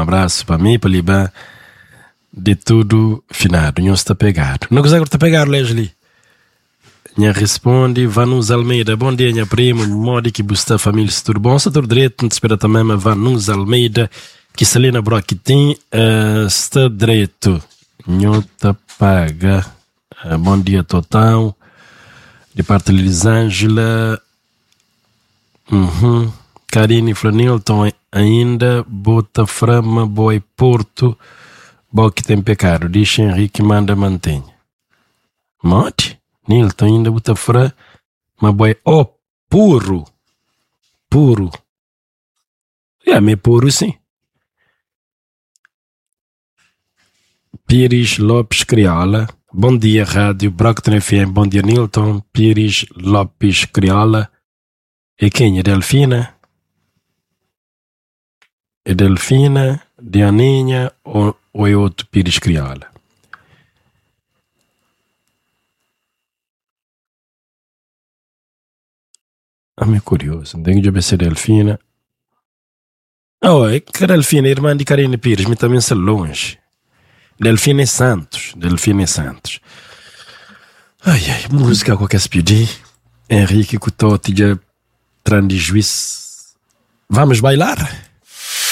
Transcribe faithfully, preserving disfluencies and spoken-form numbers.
abraço para mim, para Liban, de tudo finado. Não está pegado. Não consegue estar pegado, Leslie. Nha responde, Vanus Almeida, bom dia, minha primo, modo que busta família, se tudo bom, se tudo direito, não te espera também, mas Vanus Almeida, que Selena Brock tem, uh, está direito, não te paga, uh, bom dia, total, de parte de Elisângela, uhum. Karine Flanilton, ainda, bota frama, boi Porto, bom que tem pecado, diz Henrique, manda mantenha. Mote? Nilton ainda bota fra, mas boi, oh, puro, puro. É, me puro sim. Pires Lopes Criola, bom dia rádio, Brockton F M, bom dia Nilton, Pires Lopes Criola. E quem é Delfina? É Delfina, Dianinha ou, ou é outro Pires Criola? Ah, me curioso, tenho de ser Delfina. Oh, é que Delfina, irmã de Karine Pires, me também se longe. Delfina Santos, Delfina Santos. Ai, ai, música qualquer se pedir. Henrique Coutotti de Trande Juiz. Vamos bailar?